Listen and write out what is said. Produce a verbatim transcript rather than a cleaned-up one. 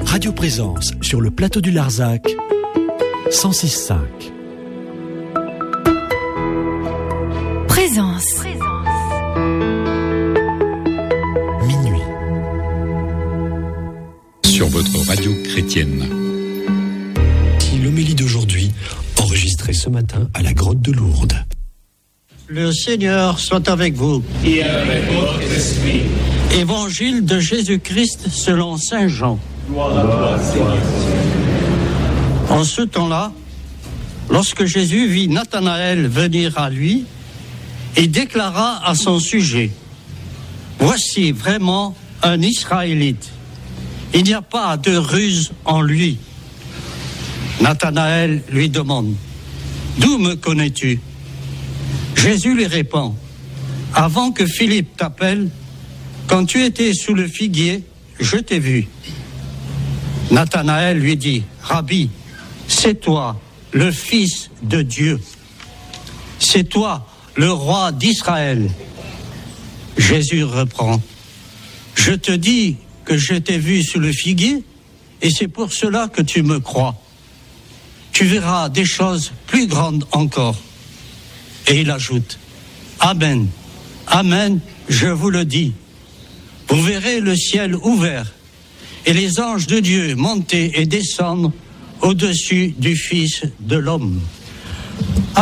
Radio Présence sur le plateau du Larzac, cent six virgule cinq. Présence. Minuit. Sur votre radio chrétienne. L'homélie d'aujourd'hui, enregistrée ce matin à la grotte de Lourdes. Le Seigneur soit avec vous. Et avec votre esprit. Évangile de Jésus-Christ selon saint Jean. Gloire à toi, Seigneur. En ce temps-là, lorsque Jésus vit Nathanaël venir à lui, il déclara à son sujet: voici vraiment un Israélite. Il n'y a pas de ruse en lui. Nathanaël lui demande: d'où me connais-tu? Jésus lui répond: avant que Philippe t'appelle, quand tu étais sous le figuier, je t'ai vu. Nathanaël lui dit: Rabbi, c'est toi, le Fils de Dieu. C'est toi, le roi d'Israël. Jésus reprend: je te dis que je t'ai vu sous le figuier, et c'est pour cela que tu me crois. Tu verras des choses plus grandes encore. Et il ajoute: Amen, Amen, je vous le dis. Vous verrez le ciel ouvert et les anges de Dieu monter et descendre au-dessus du Fils de l'homme.